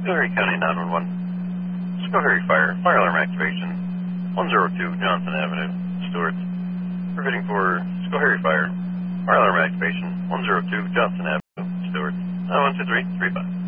Schoharie County 911. Schoharie Fire. Fire alarm activation. 102 Johnson Avenue, Stuart. Repeating for Schoharie Fire. Fire alarm activation. 102 Johnson Avenue, Stuart. 12335.